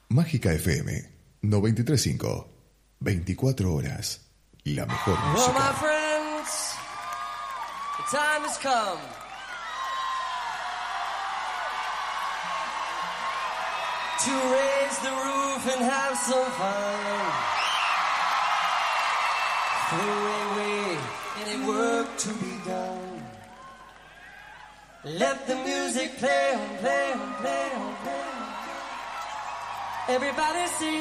Mágica FM 93.5. 24 horas. La mejor música. Well, my friends, the time has come. To raise the roof and have some fun. Throw away any work to be done. Let the music play on, play on, play on, play on. Everybody sing.